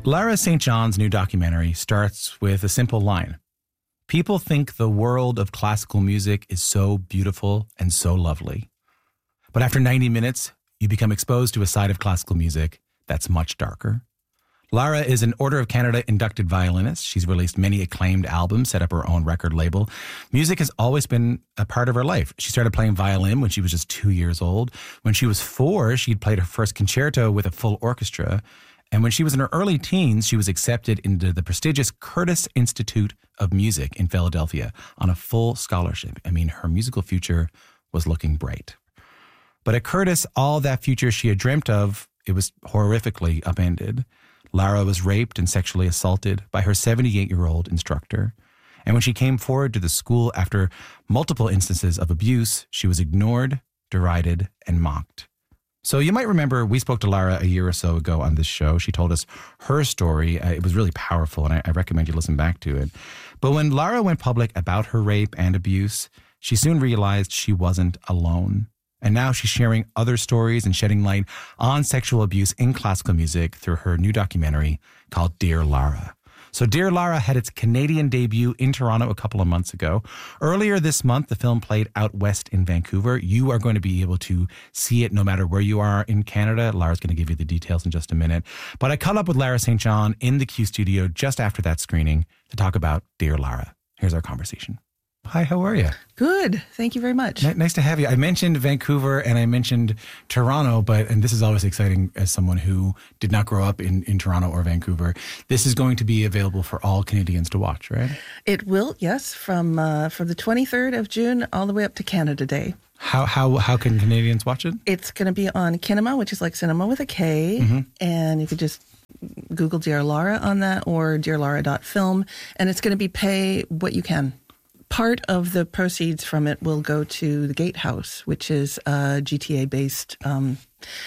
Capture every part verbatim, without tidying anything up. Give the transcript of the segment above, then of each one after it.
Lara Saint John's new documentary starts with a simple line. People think the world of classical music is so beautiful and so lovely. But after ninety minutes, you become exposed to a side of classical music that's much darker. Lara is an Order of Canada inducted violinist. She's released many acclaimed albums, set up her own record label. Music has always been a part of her life. She started playing violin when she was just two years old. When she was four, she'd played her first concerto with a full orchestra. And when she was in her early teens, she was accepted into the prestigious Curtis Institute of Music in Philadelphia on a full scholarship. I mean, her musical future was looking bright. But at Curtis, all that future she had dreamt of, it was horrifically upended. Lara was raped and sexually assaulted by her seventy-eight-year-old instructor. And when she came forward to the school after multiple instances of abuse, she was ignored, derided, and mocked. So you might remember we spoke to Lara a year or so ago on this show. She told us her story. Uh, it was really powerful, and I, I recommend you listen back to it. But when Lara went public about her rape and abuse, she soon realized she wasn't alone. And now she's sharing other stories and shedding light on sexual abuse in classical music through her new documentary called Dear Lara. So Dear Lara had its Canadian debut in Toronto a couple of months ago. Earlier this month, the film played out west in Vancouver. You are going to be able to see it no matter where you are in Canada. Lara's going to give you the details in just a minute. But I caught up with Lara Saint John in the Q studio just after that screening to talk about Dear Lara. Here's our conversation. Hi, how are you? Good. Thank you very much. N- nice to have you. I mentioned Vancouver and I mentioned Toronto, but, and this is always exciting as someone who did not grow up in, in Toronto or Vancouver. This is going to be available for all Canadians to watch, right? It will, yes, from uh, from the twenty-third of June all the way up to Canada Day. How how how can Canadians watch it? It's going to be on Kinema, which is like cinema with a K, mm-hmm. and you could just Google Dear Lara on that or dear lara dot film, and it's going to be pay what you can. Part of the proceeds from it will go to the Gatehouse, which is a G T A-based um,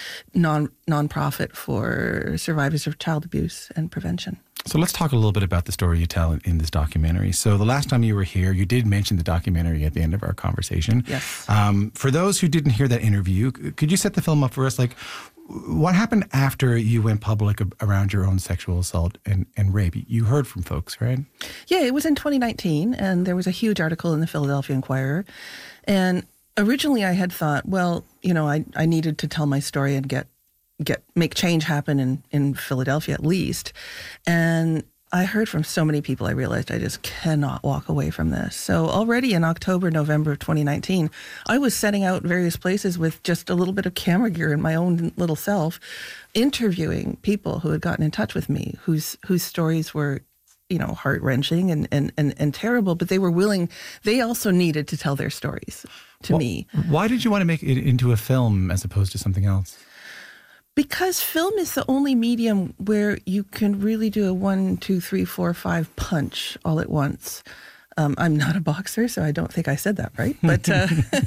non nonprofit for survivors of child abuse and prevention. So let's talk a little bit about the story you tell in, in this documentary. So the last time you were here, you did mention the documentary at the end of our conversation. Yes. Um, for those who didn't hear that interview, could you set the film up for us? Like, what happened after you went public around your own sexual assault and, and rape? You heard from folks, right? Yeah, it was in twenty nineteen, and there was a huge article in the Philadelphia Inquirer. And originally I had thought, well, you know, I, I needed to tell my story and get get make change happen in, in Philadelphia at least. And I heard from so many people, I realized I just cannot walk away from this. So already in October, November of twenty nineteen, I was setting out various places with just a little bit of camera gear in my own little self, interviewing people who had gotten in touch with me, whose whose stories were, you know, heart-wrenching and, and, and, and terrible, but they were willing, they also needed to tell their stories to well, me. Why did you want to make it into a film as opposed to something else? Because film is the only medium where you can really do a one, two, three, four, five punch all at once. Um, I'm not a boxer, so I don't think I said that right. But uh,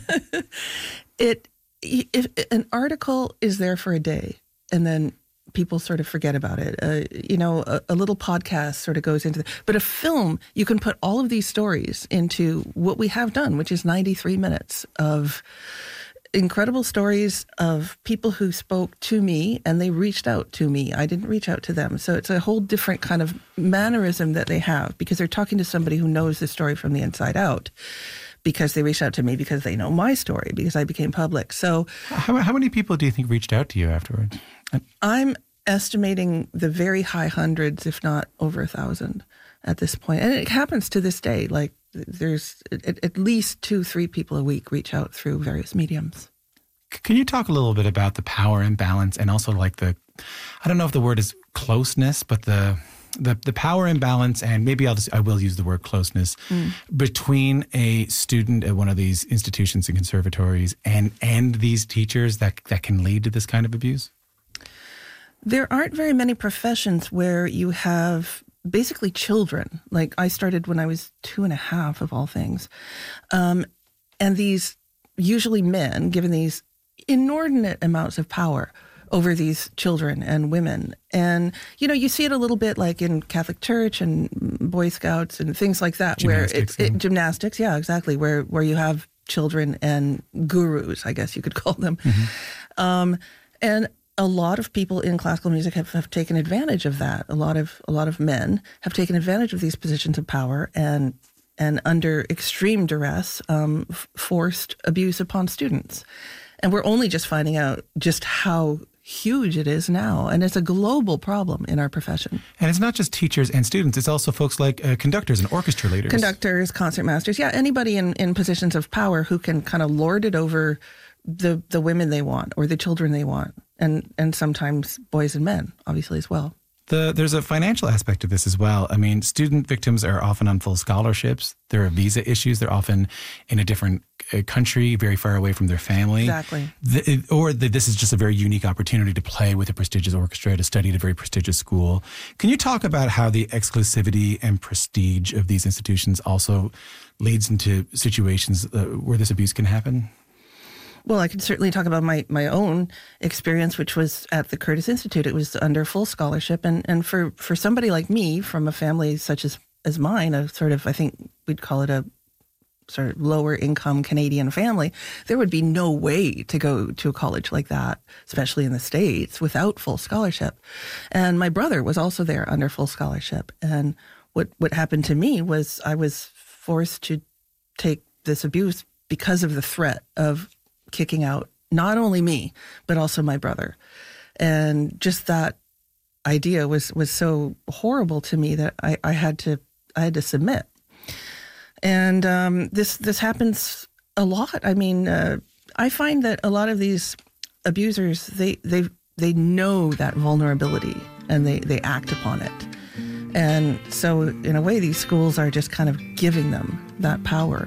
it, if an article is there for a day, and then people sort of forget about it. Uh, you know, a, a little podcast sort of goes into the, but a film, you can put all of these stories into what we have done, which is ninety-three minutes of incredible stories of people who spoke to me and they reached out to me. I didn't reach out to them. So it's a whole different kind of mannerism that they have because they're talking to somebody who knows the story from the inside out because they reached out to me because they know my story because I became public. So how, how many people do you think reached out to you afterwards? I'm estimating the very high hundreds, if not over a thousand at this point. And it happens to this day. Like, there's at, at least two, three people a week reach out through various mediums. Can you talk a little bit about the power imbalance and also like the, I don't know if the word is closeness, but the the, the power imbalance and maybe I'll just, I will use the word closeness mm. between a student at one of these institutions and conservatories and, and these teachers that, that can lead to this kind of abuse? There aren't very many professions where you have basically children. Like I started when I was two and a half of all things. Um, and these usually men given these inordinate amounts of power over these children and women. And, you know, you see it a little bit like in Catholic Church and Boy Scouts and things like that. Gymnastics, where it's yeah. it, gymnastics. Yeah, exactly. Where, where you have children and gurus, I guess you could call them. Mm-hmm. Um, and a lot of people in classical music have, have taken advantage of that. A lot of a lot of men have taken advantage of these positions of power and and under extreme duress um, f- forced abuse upon students. And we're only just finding out just how huge it is now. And it's a global problem in our profession. And it's not just teachers and students. It's also folks like uh, conductors and orchestra leaders. Conductors, concertmasters. Yeah, anybody in, in positions of power who can kind of lord it over the the women they want or the children they want. And, and sometimes boys and men, obviously, as well. The, there's a financial aspect of this as well. I mean, student victims are often on full scholarships. There are visa issues. They're often in a different uh, country, very far away from their family. Exactly. The, or the, this is just a very unique opportunity to play with a prestigious orchestra, to study at a very prestigious school. Can you talk about how the exclusivity and prestige of these institutions also leads into situations uh, where this abuse can happen? Well, I can certainly talk about my, my own experience, which was at the Curtis Institute. It was under full scholarship. And, and for, for somebody like me from a family such as, as mine, a sort of, I think we'd call it a sort of lower income Canadian family, there would be no way to go to a college like that, especially in the States, without full scholarship. And my brother was also there under full scholarship. And what, what happened to me was I was forced to take this abuse because of the threat of kicking out not only me, but also my brother. And just that idea was, was so horrible to me that I, I had to I had to submit. And um, this this happens a lot. I mean, uh, I find that a lot of these abusers, they they they know that vulnerability and they, they act upon it. And so in a way, these schools are just kind of giving them that power.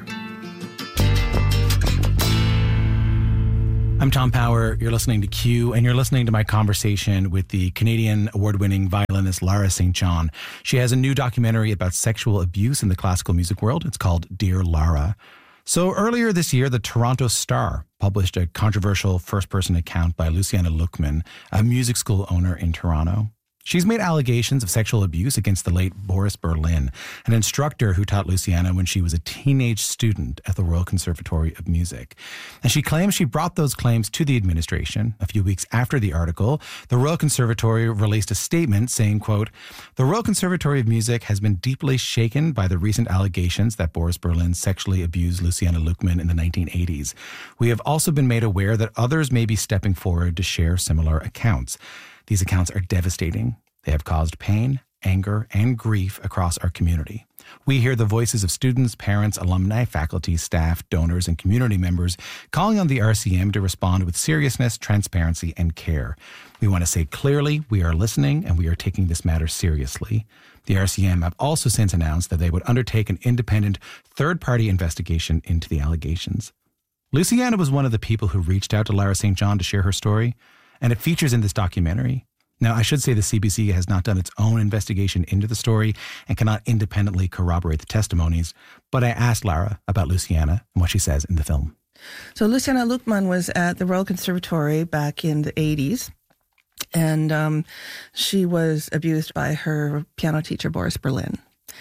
I'm Tom Power. You're listening to Q, and you're listening to my conversation with the Canadian award-winning violinist Lara Saint John. She has a new documentary about sexual abuse in the classical music world. It's called Dear Lara. So earlier this year, the Toronto Star published a controversial first-person account by Luciana Luqman, a music school owner in Toronto. She's made allegations of sexual abuse against the late Boris Berlin, an instructor who taught Luciana when she was a teenage student at the Royal Conservatory of Music. And she claims she brought those claims to the administration. A few weeks after the article, the Royal Conservatory released a statement saying, quote, "The Royal Conservatory of Music has been deeply shaken by the recent allegations that Boris Berlin sexually abused Luciana Luqman in the nineteen eighties. We have also been made aware that others may be stepping forward to share similar accounts. These accounts are devastating. They have caused pain, anger, and grief across our community. We hear the voices of students, parents, alumni, faculty, staff, donors, and community members calling on the R C M to respond with seriousness, transparency, and care. We want to say clearly we are listening and we are taking this matter seriously. The R C M have also since announced that they would undertake an independent third-party investigation into the allegations." Luciana was one of the people who reached out to Lara Saint John to share her story, and it features in this documentary. Now, I should say the C B C has not done its own investigation into the story and cannot independently corroborate the testimonies, but I asked Lara about Luciana and what she says in the film. So Luciana Luqman was at the Royal Conservatory back in the eighties, and um, she was abused by her piano teacher, Boris Berlin.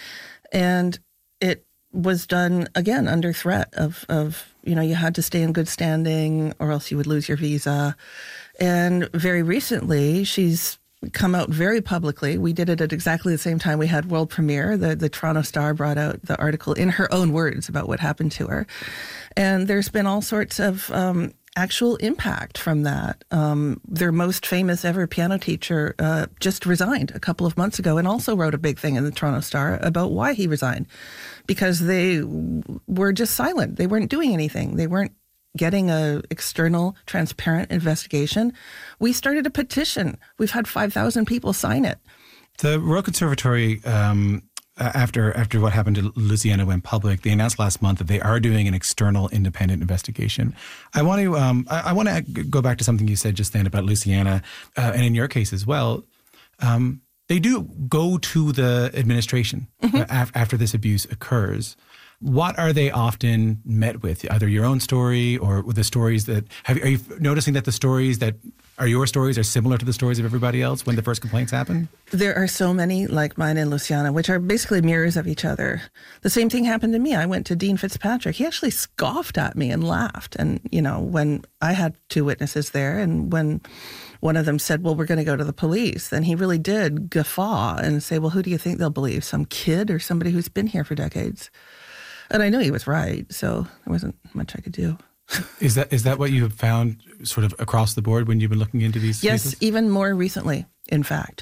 And it was done, again, under threat of, of, you know, you had to stay in good standing or else you would lose your visa. And very recently, she's come out very publicly. We did it at exactly the same time we had world premiere. The, the Toronto Star brought out the article in her own words about what happened to her. And there's been all sorts of um, actual impact from that. Um, their most famous ever piano teacher uh, just resigned a couple of months ago and also wrote a big thing in the Toronto Star about why he resigned. Because they were just silent. They weren't doing anything. They weren't getting a external, transparent investigation. We started a petition. We've had five thousand people sign it. The Royal Conservatory, um, after after what happened to Luciana went public, they announced last month that they are doing an external, independent investigation. I want to um, I, I want to go back to something you said just then about Luciana, uh, and in your case as well. Um, they do go to the administration mm-hmm. af- after this abuse occurs. What are they often met with? Either your own story or the stories that have, are you noticing that the stories that are your stories are similar to the stories of everybody else when the first complaints happen? There are so many like mine and Luciana, which are basically mirrors of each other. The same thing happened to me. I went to Dean Fitzpatrick. He actually scoffed at me and laughed. And, you know, when I had two witnesses there and when one of them said, well, we're going to go to the police, then he really did guffaw and say, well, who do you think they'll believe? Some kid or somebody who's been here for decades? And I knew he was right, so there wasn't much I could do. Is that is that what you have found sort of across the board when you've been looking into these yes, cases? Even more recently, in fact.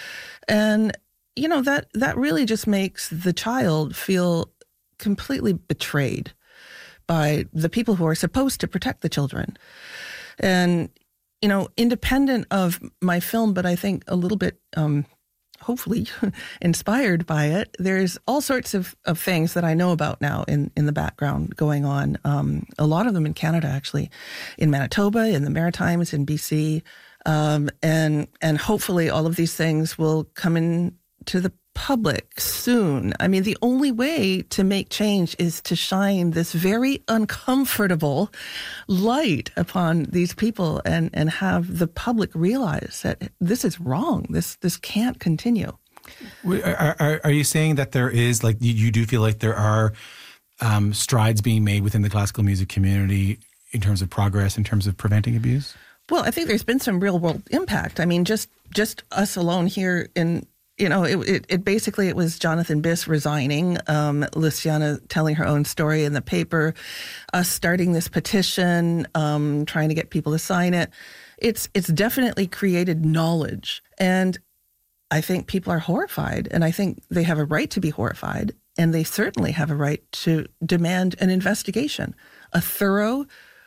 And, you know, that, that really just makes the child feel completely betrayed by the people who are supposed to protect the children. And, you know, independent of my film, but I think a little bit... Um, hopefully inspired by it, there's all sorts of, of things that I know about now in, in the background going on. Um, a lot of them in Canada, actually, in Manitoba, in the Maritimes, in B C. Um, and and hopefully all of these things will come into the public soon. I mean, the only way to make change is to shine this very uncomfortable light upon these people and, and have the public realize that this is wrong. This this can't continue. Are, are, are you saying that there is, like, you, you do feel like there are um, strides being made within the classical music community in terms of progress, in terms of preventing abuse? Well, I think there's been some real world impact. I mean, just just us alone here in You know, it, it it basically, it was Jonathan Biss resigning, um, Luciana telling her own story in the paper, us starting this petition, um, trying to get people to sign it. It's it's definitely created knowledge. And I think people are horrified. And I think they have a right to be horrified. And they certainly have a right to demand an investigation, a thorough,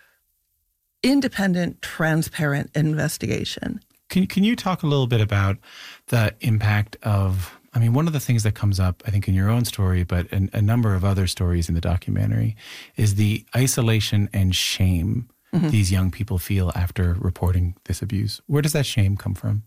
independent, transparent investigation. Can can you talk a little bit about the impact of, I mean, one of the things that comes up, I think, in your own story, but in a number of other stories in the documentary, is the isolation and shame mm-hmm. these young people feel after reporting this abuse. Where does that shame come from?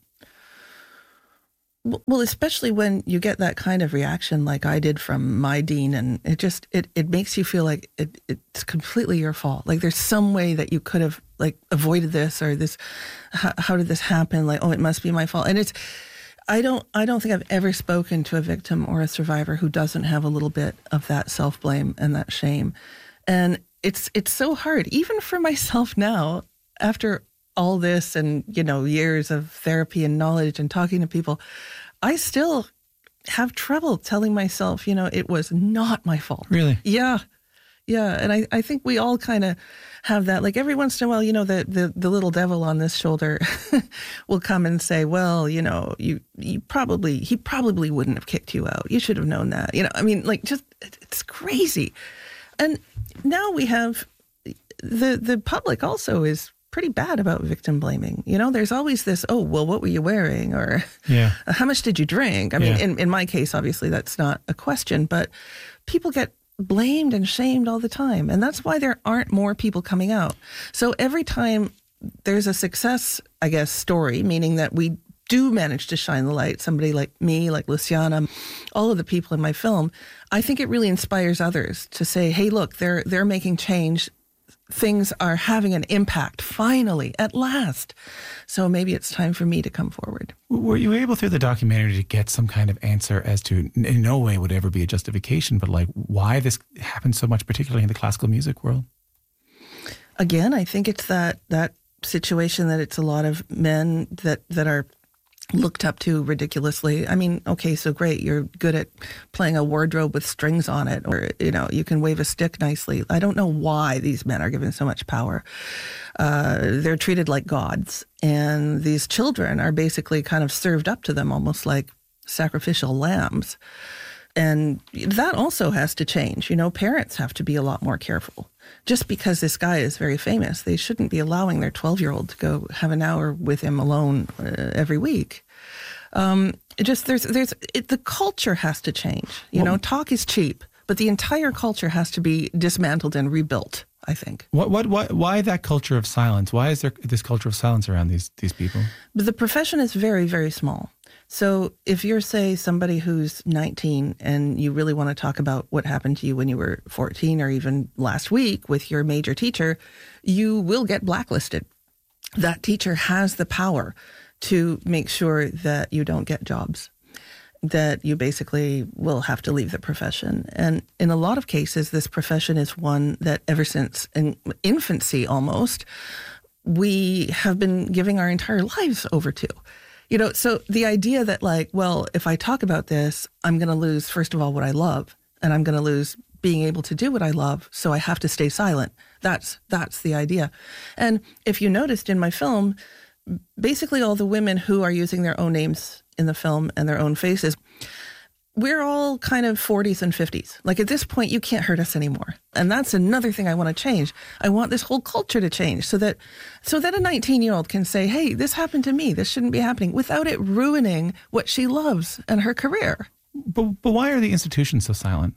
Well, especially when you get that kind of reaction like I did from my dean, and it just, it, it makes you feel like it, it's completely your fault. Like there's some way that you could have like avoided this, or this, how, how did this happen? Like, oh, it must be my fault. And it's, I don't, I don't think I've ever spoken to a victim or a survivor who doesn't have a little bit of that self-blame and that shame. And it's, it's so hard, even for myself now, after all this and, you know, years of therapy and knowledge and talking to people, I still have trouble telling myself, you know, it was not my fault. Really? Yeah. Yeah. And I, I think we all kind of have that. Like every once in a while, you know, the, the, the little devil on this shoulder will come and say, well, you know, you, you probably, he probably wouldn't have kicked you out. You should have known that. You know, I mean, like just, it's crazy. And now we have the, the public also is pretty bad about victim blaming. You know, there's always this, oh, well, what were you wearing? Or yeah. how much did you drink? I mean, yeah. in, in my case, obviously, that's not a question, but people get blamed and shamed all the time. And that's why there aren't more people coming out. So every time there's a success, I guess, story, meaning that we do manage to shine the light, somebody like me, like Luciana, all of the people in my film, I think it really inspires others to say, hey, look, they're they're making change. Things are having an impact, finally, at last. So maybe it's time for me to come forward. Were you able through the documentary to get some kind of answer as to, in no way would ever be a justification, but like why this happens so much, particularly in the classical music world? Again, I think it's that that situation that it's a lot of men that, that are looked up to ridiculously. I mean, okay, so great, you're good at playing a wardrobe with strings on it, or, you know, you can wave a stick nicely. I don't know why these men are given so much power. Uh, they're treated like gods, and these children are basically kind of served up to them almost like sacrificial lambs. And that also has to change. You know, parents have to be a lot more careful. Just because this guy is very famous, they shouldn't be allowing their twelve-year-old to go have an hour with him alone uh, every week. Um, it just there's there's it, the culture has to change. You well, know, talk is cheap, but the entire culture has to be dismantled and rebuilt, I think. What what why, why that culture of silence? Why is there this culture of silence around these these people? But the profession is very, very small. So if you're, say, somebody who's nineteen and you really want to talk about what happened to you when you were fourteen or even last week with your major teacher, you will get blacklisted. That teacher has the power to make sure that you don't get jobs, that you basically will have to leave the profession. And in a lot of cases, this profession is one that ever since in infancy almost, we have been giving our entire lives over to. You know, so the idea that like, well, if I talk about this, I'm going to lose, first of all, what I love, and I'm going to lose being able to do what I love, so I have to stay silent. That's that's the idea. And if you noticed in my film, basically all the women who are using their own names in the film and their own faces, we're all kind of forties and fifties. Like at this point, you can't hurt us anymore. And that's another thing I want to change. I want this whole culture to change so that so that a nineteen-year-old can say, hey, this happened to me. This shouldn't be happening, without it ruining what she loves and her career. But, but why are the institutions so silent?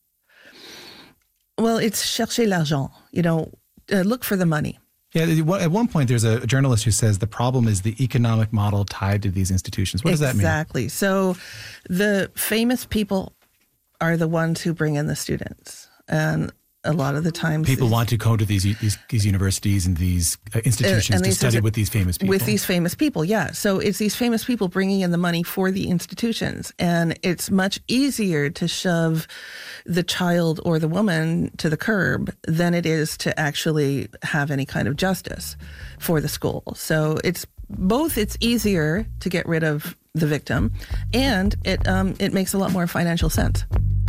Well, it's chercher l'argent, you know, uh, look for the money. Yeah, at one point, there's a journalist who says the problem is the economic model tied to these institutions. What does exactly. that mean? Exactly. So the famous people are the ones who bring in the students. And a lot of the times people want to go to these these, these universities and these uh, institutions and, and to study with these famous people. With these famous people, yeah. So it's these famous people bringing in the money for the institutions. And it's much easier to shove the child or the woman to the curb than it is to actually have any kind of justice for the school. So it's both, it's easier to get rid of the victim, and it um, it makes a lot more financial sense.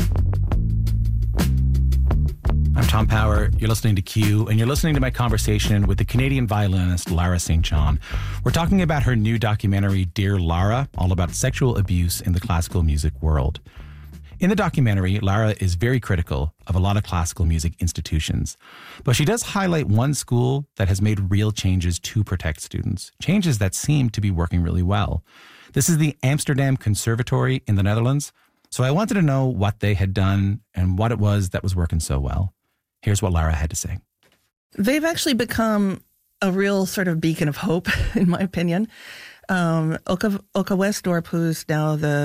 I'm Tom Power. You're listening to Q, and you're listening to my conversation with the Canadian violinist Lara Saint John. We're talking about her new documentary, Dear Lara, all about sexual abuse in the classical music world. In the documentary, Lara is very critical of a lot of classical music institutions, but she does highlight one school that has made real changes to protect students, changes that seem to be working really well. This is the Amsterdam Conservatory in the Netherlands. So I wanted to know what they had done and what it was that was working so well. Here's what Lara had to say. They've actually become a real sort of beacon of hope, in my opinion. Um, Oka, Oka Westdorp, who's now the